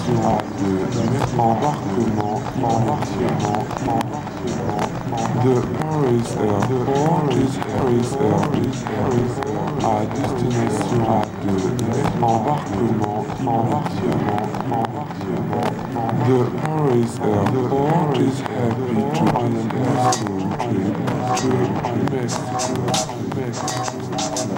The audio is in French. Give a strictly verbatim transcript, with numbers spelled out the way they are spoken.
à de embarquement, embarquement, embarquement. The Paris Air, the Paris Paris Air, Paris Air, à destination à de embarquement, embarquement, embarquement. The Paris Air, the Paris happy to on a Mexico trip, trip on Mexico, Mexico.